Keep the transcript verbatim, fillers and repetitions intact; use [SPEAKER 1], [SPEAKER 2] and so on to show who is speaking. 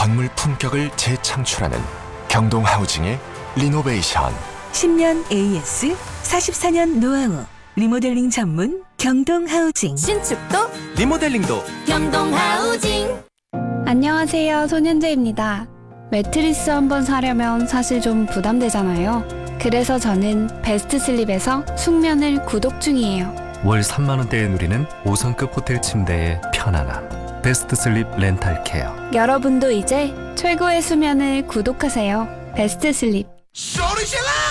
[SPEAKER 1] 건물 품격을 재창출하는 경동하우징의 리노베이션.
[SPEAKER 2] 십 년 에이에스, 사십사 년 노하우, 리모델링 전문 경동하우징.
[SPEAKER 3] 신축도
[SPEAKER 4] 리모델링도
[SPEAKER 3] 경동하우징.
[SPEAKER 5] 안녕하세요, 손현재입니다. 매트리스 한번 사려면 사실 좀 부담되잖아요. 그래서 저는 베스트슬립에서 숙면을 구독 중이에요.
[SPEAKER 6] 월 삼만 원대에 누리는 오 성급 호텔 침대의 편안함. 베스트슬립 렌탈케어.
[SPEAKER 5] 여러분도 이제 최고의 수면을 구독하세요. 베스트슬립.
[SPEAKER 4] 소리질러!